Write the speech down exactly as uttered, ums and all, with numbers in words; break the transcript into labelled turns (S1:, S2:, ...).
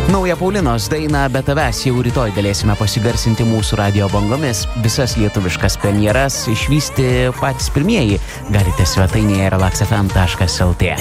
S1: Naują Paulinos dainą Be tavęs jau rytoj galėsime pasigarsinti mūsų radio bangomis. Visas lietuviškas premjeras išvysti patys pirmieji galite svetainėje relax f m taškas l t.